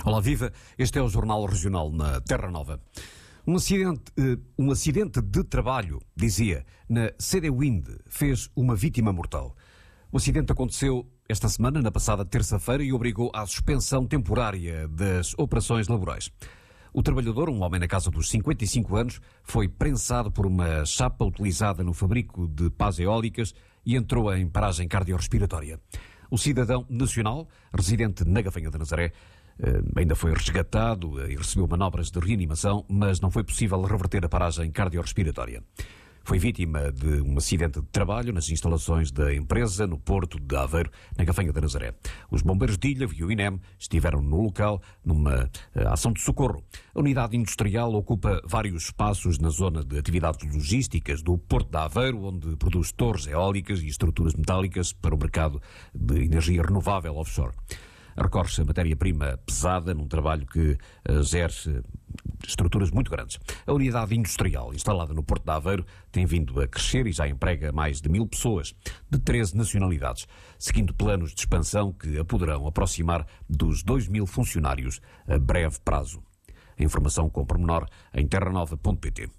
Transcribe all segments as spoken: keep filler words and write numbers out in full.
Olá, viva! Este é o Jornal Regional na Terra Nova. Um acidente, um acidente de trabalho, dizia, na C D Wind, fez uma vítima mortal. O acidente aconteceu esta semana, na passada terça-feira, e obrigou à suspensão temporária das operações laborais. O trabalhador, um homem na casa dos cinquenta e cinco anos, foi prensado por uma chapa utilizada no fabrico de pás eólicas e entrou em paragem cardiorrespiratória. O cidadão nacional, residente na Gafanha de Nazaré, ainda foi resgatado e recebeu manobras de reanimação, mas não foi possível reverter a paragem cardiorrespiratória. Foi vítima de um acidente de trabalho nas instalações da empresa no Porto de Aveiro, na Gafanha de Nazaré. Os bombeiros de Ilha e o INEM estiveram no local numa uh, ação de socorro. A unidade industrial ocupa vários espaços na zona de atividades logísticas do Porto de Aveiro, onde produz torres eólicas e estruturas metálicas para o mercado de energia renovável offshore. Recorre-se a matéria-prima pesada num trabalho que uh, gera uh, estruturas muito grandes. A unidade industrial instalada no Porto de Aveiro tem vindo a crescer e já emprega mais de mil pessoas, de treze nacionalidades, seguindo planos de expansão que a poderão aproximar dos dois mil funcionários a breve prazo. A informação com pormenor em terra nova ponto pt.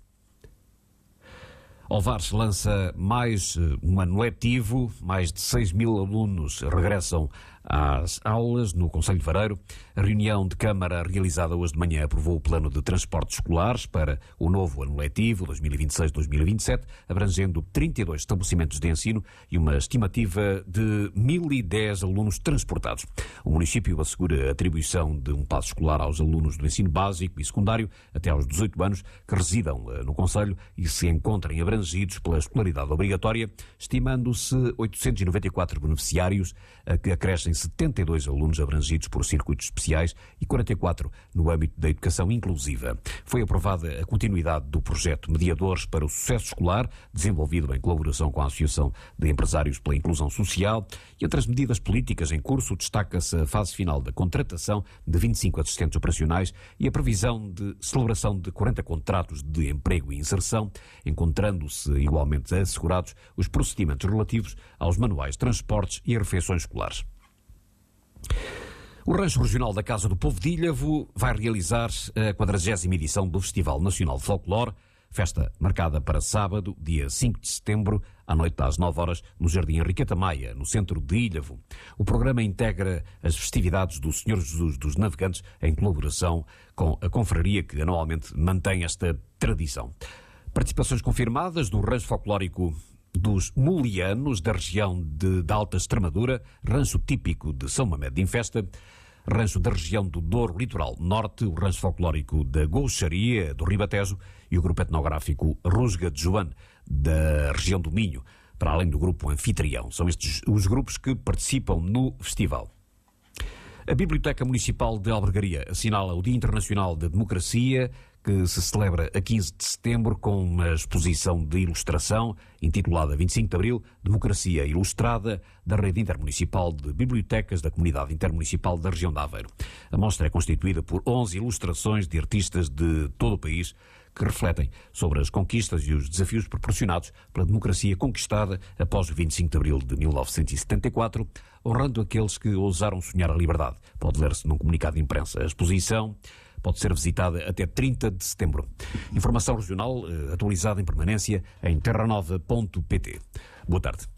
Ovares lança mais um ano letivo, mais de seis mil alunos regressam às aulas no Concelho de Vareiro. A reunião de Câmara realizada hoje de manhã aprovou o plano de transportes escolares para o novo ano letivo, dois mil e vinte e seis dois mil e vinte e sete, abrangendo trinta e dois estabelecimentos de ensino e uma estimativa de mil e dez alunos transportados. O município assegura a atribuição de um passe escolar aos alunos do ensino básico e secundário até aos dezoito anos que residam no Concelho e se encontrem abrangidos pela escolaridade obrigatória, estimando-se oitocentos e noventa e quatro beneficiários, a que acrescem setenta e dois alunos abrangidos por circuitos especiais e quarenta e quatro no âmbito da educação inclusiva. Foi aprovada a continuidade do projeto Mediadores para o Sucesso Escolar, desenvolvido em colaboração com a Associação de Empresários pela Inclusão Social. E entre as medidas políticas em curso, destaca-se a fase final da contratação de vinte e cinco assistentes operacionais e a previsão de celebração de quarenta contratos de emprego e inserção, encontrando-se igualmente assegurados os procedimentos relativos aos manuais de transportes e a refeições escolares. O Rancho Regional da Casa do Povo de Ilhavo vai realizar a quadragésima edição do Festival Nacional de Folclore, festa marcada para sábado, dia cinco de setembro, à noite às nove horas, no Jardim Henriqueta Maia, no centro de Ilhavo. O programa integra as festividades do Senhor Jesus dos Navegantes em colaboração com a confraria que anualmente mantém esta tradição. Participações confirmadas do rancho folclórico dos Mulianos, da região de, da Alta Extremadura, rancho típico de São Mamede de Infesta, rancho da região do Douro Litoral Norte, o rancho folclórico da Goucharia, do Ribatejo, e o grupo etnográfico Rusga de Joane, da região do Minho, para além do grupo anfitrião. São estes os grupos que participam no festival. A Biblioteca Municipal de Albergaria assinala o Dia Internacional da Democracia, que se celebra a quinze de setembro com uma exposição de ilustração intitulada vinte e cinco de Abril, Democracia Ilustrada, da Rede Intermunicipal de Bibliotecas da Comunidade Intermunicipal da região de Aveiro. A mostra é constituída por onze ilustrações de artistas de todo o país que refletem sobre as conquistas e os desafios proporcionados pela democracia conquistada após o vinte e cinco de Abril de mil novecentos e setenta e quatro, honrando aqueles que ousaram sonhar a liberdade. Pode ler-se num comunicado de imprensa. A exposição pode ser visitada até trinta de setembro. Informação regional atualizada em permanência em terra nova ponto pt. Boa tarde.